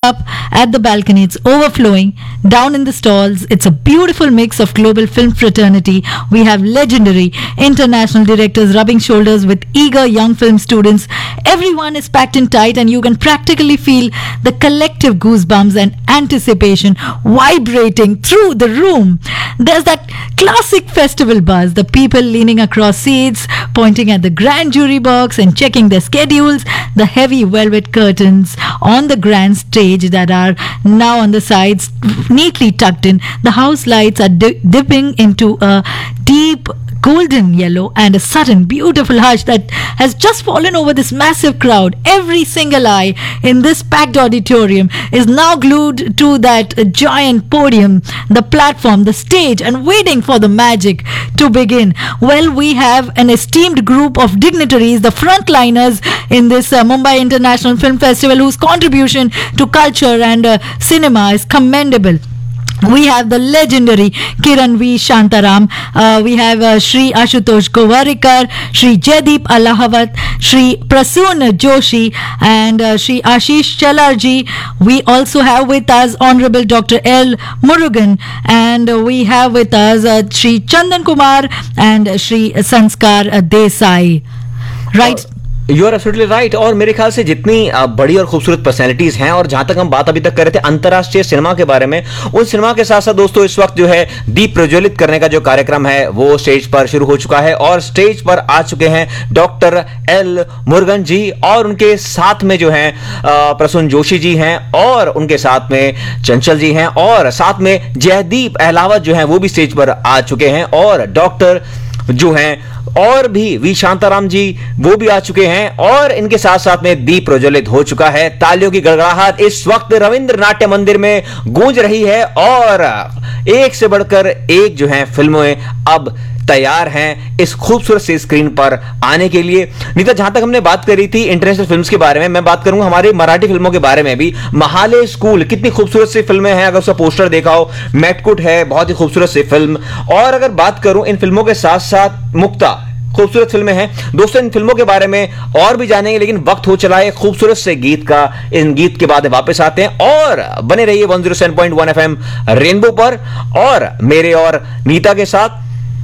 up at the balcony, it's overflowing. Down in the stalls, it's a beautiful mix of global film fraternity. We have legendary international directors rubbing shoulders with eager young film students. Everyone is packed in tight, and you can practically feel the collective goosebumps and anticipation vibrating through the room. There's that classic festival buzz, the people leaning across seats, pointing at the grand jury box and checking their schedules, the heavy velvet curtains on the grand stage that are now on the sides, neatly tucked in. The house lights are dipping into a deep golden yellow, and a sudden beautiful hush that has just fallen over this massive crowd. Every single eye in this packed auditorium is now glued to that giant podium, the platform, the stage, and waiting for the magic to begin. Well, we have an esteemed group of dignitaries, the frontliners in this Mumbai International Film Festival, whose contribution to culture and cinema is commendable. We have the legendary Kiran V. Shantaram. We have Shri Ashutosh Govarikar, Shri Jaideep Allahabad, Shri Prasoon Joshi, and Shri Ashish Chalarji. We also have with us Honorable Dr. L. Murugan, and we have with us Shri Chandan Kumar and Shri Sanskar Desai. Right. You are absolutely right. और मेरे ख्याल से जितनी बड़ी और खूबसूरत personalities हैं, और जहां तक हम बात अभी तक कर रहे थे अंतर्राष्ट्रीय सिनेमा के बारे में, उन सिनेमा के साथ साथ दोस्तों इस वक्त जो है दीप प्रज्वलित करने का जो कार्यक्रम है वो स्टेज पर शुरू हो चुका है। और स्टेज पर आ चुके हैं डॉक्टर एल मुरुगन जी, और उनके साथ में जो है प्रसून जोशी जी हैं, और उनके साथ में चंचल जी हैं, और साथ में जयदीप अहलावत जो है वो भी स्टेज पर आ चुके हैं, और डॉक्टर जो हैं और भी वी शांताराम जी वो भी आ चुके हैं, और इनके साथ साथ में दीप प्रज्वलित हो चुका है। तालियों की गड़गड़ाहट इस वक्त रविंद्र नाट्य मंदिर में गूंज रही है, और एक से बढ़कर एक जो है फिल्में अब तैयार हैं इस खूबसूरत सी स्क्रीन पर आने के लिए। नीता, जहां तक हमने बात करी थी इंटरनेशनल फिल्म्स के बारे में, मैं बात करूंगा हमारी मराठी फिल्मों के बारे में भी। महाले स्कूल, कितनी खूबसूरत सी फिल्में हैं, अगर उसका पोस्टर देखा हो। मेटकुट है, बहुत ही खूबसूरत सी फिल्म। और अगर बात करूं इन फिल्मों के साथ साथ मुक्ता, खूबसूरत फिल्में हैं दोस्तों। इन फिल्मों के बारे में और भी जानेंगे, लेकिन वक्त हो चला है खूबसूरत से गीत का। इन गीत के बाद वापस आते हैं, और बने रहिए 107.1 FM रेनबो पर, और मेरे और नीता के साथ।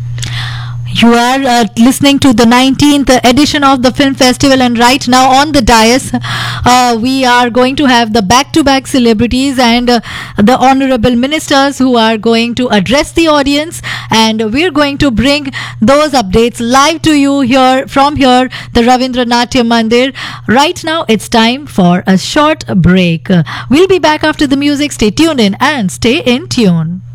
You are listening to the 19th edition of the film festival, and right now on the dais we are going to have the back-to-back celebrities and the honorable ministers who are going to address the audience, and we're going to bring those updates live to you here from here, the Ravindra Natya Mandir. Right now it's time for a short break. We'll be back after the music. Stay tuned in and stay in tune.